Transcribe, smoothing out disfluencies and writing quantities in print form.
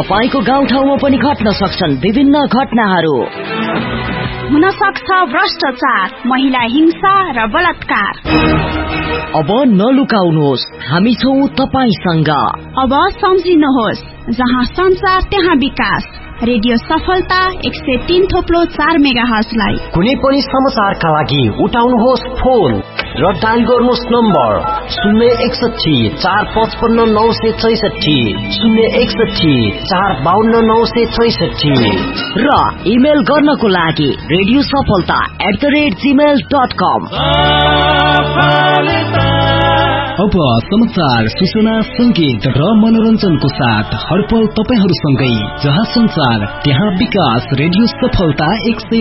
तपाईको गाउँठाउँमा पनि घट्न सक्छन् विभिन्न घटनाहरू। हुन सक्छ भ्रष्टाचार, महिला हिंसा र बलात्कार। अब नलुकाउनुहोस्, हामी छौं तपाईसँग। अब सम्झिनुहोस्, जहाँ सञ्चार त्यहाँ विकास। रेडियो सफलता 103.4 मेगाहर्जलाई। कुनै पनि समाचारका लागि उठाउनुहोस् फोन र डायल गर्नुहोस् नम्बर 061 455 966 061 452 966 र इमेल गर्नको लागि radiosafalta@gmail.com। अब समाचार, सूचना, संगीत र मनोरञ्जनको साथ हरपल तपाईहरूसँगै। जहाँ संचार त्यहाँ विकास। रेडियो सफलता 103.4